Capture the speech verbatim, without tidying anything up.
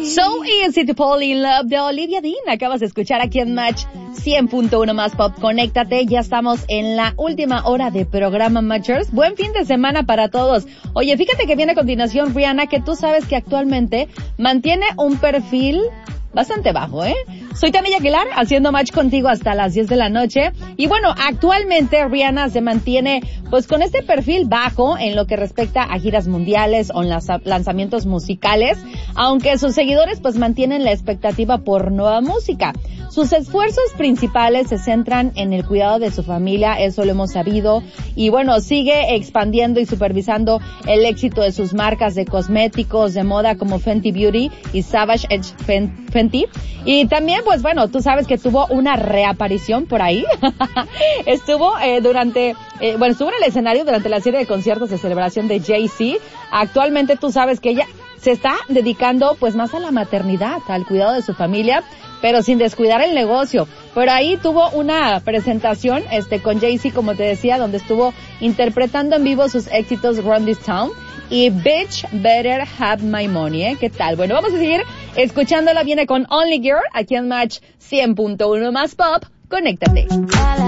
So Easy to Fall in Love de Olivia Dean. Acabas de escuchar aquí en Match cien punto uno más Pop. Conéctate, ya estamos en la última hora de programa Matchers. Buen fin de semana para todos. Oye, fíjate que viene a continuación Rihanna, que tú sabes que actualmente mantiene un perfil bastante bajo, ¿eh? Soy Tania Aguilar, haciendo match contigo hasta las diez de la noche. Y bueno, actualmente Rihanna se mantiene pues con este perfil bajo en lo que respecta a giras mundiales o en los lanzamientos musicales, aunque sus seguidores pues mantienen la expectativa por nueva música. Sus esfuerzos principales se centran en el cuidado de su familia, eso lo hemos sabido, y bueno, sigue expandiendo y supervisando el éxito de sus marcas de cosméticos de moda como Fenty Beauty y Savage Edge Fenty. Y también, pues bueno, tú sabes que tuvo una reaparición por ahí. estuvo eh, durante, eh, bueno, estuvo en el escenario durante la serie de conciertos de celebración de Jay-Z. Actualmente tú sabes que ella se está dedicando pues más a la maternidad, al cuidado de su familia, pero sin descuidar el negocio. Pero ahí tuvo una presentación este con Jay-Z, como te decía, donde estuvo interpretando en vivo sus éxitos Run This Town y Bitch Better Have My Money, ¿eh? ¿Qué tal? Bueno, vamos a seguir escuchándola. Viene con Only Girl aquí en Match cien punto uno más Pop. Conéctate.